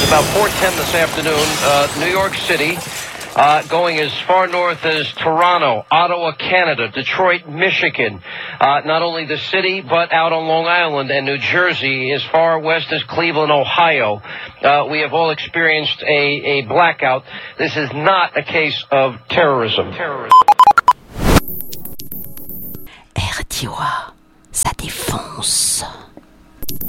about 4:10 this afternoon, New York City, going as far north as Toronto, Ottawa, Canada, Detroit, Michigan, not only the city, but out on Long Island and New Jersey, as far west as Cleveland, Ohio. We have all experienced a blackout. This is not a case of terrorism. RTOA, ça défonce.